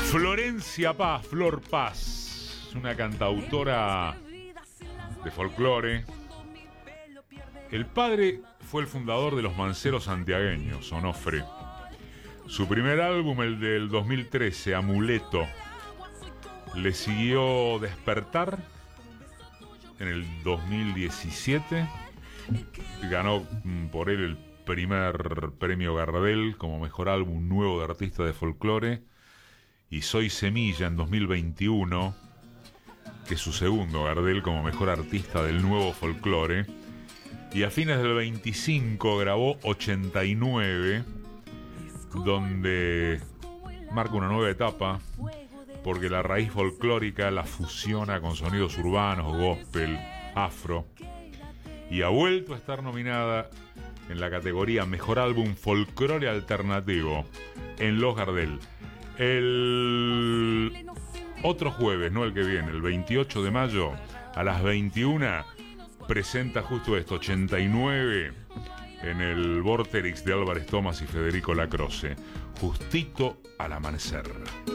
Florencia Paz, Flor Paz, es una cantautora de folclore. El padre fue el fundador de los Manceros Santiagueños, Onofre. Su primer álbum, el del 2013, Amuleto. Le siguió Despertar en el 2017. Ganó por él el primer premio Gardel como mejor álbum nuevo de artista de folclore. Y Soy Semilla en 2021, que es su segundo Gardel como mejor artista del nuevo folclore. Y a fines del 25 grabó 89, donde marca una nueva etapa, porque la raíz folclórica la fusiona con sonidos urbanos, gospel, afro, y ha vuelto a estar nominada en la categoría Mejor Álbum Folclore Alternativo en los Gardel. El otro jueves, no el que viene, el 28 de mayo, a las 21, presenta justo esto, 89, en el Vorterix de Álvarez Thomas y Federico Lacroce, justito al amanecer.